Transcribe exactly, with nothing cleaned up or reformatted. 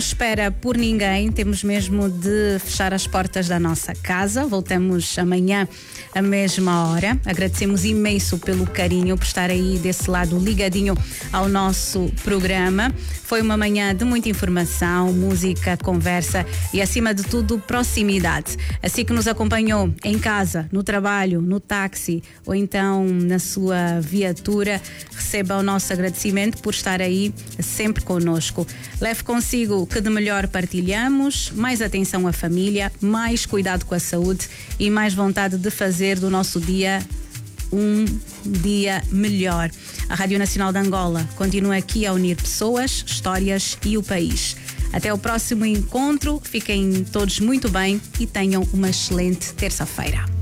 Espera por ninguém, temos mesmo de fechar as portas da nossa casa. Voltamos amanhã à mesma hora. Agradecemos imenso pelo carinho, por estar aí desse lado ligadinho ao nosso programa. Foi uma manhã de muita informação, música, conversa e, acima de tudo, proximidade. Assim que nos acompanhou em casa, no trabalho, no táxi ou então na sua viatura, receba o nosso agradecimento por estar aí sempre connosco. Leve consigo que de melhor partilhamos, mais atenção à família, mais cuidado com a saúde e mais vontade de fazer do nosso dia um dia melhor. A Rádio Nacional de Angola continua aqui a unir pessoas, histórias e o país. Até o próximo encontro, fiquem todos muito bem e tenham uma excelente terça-feira.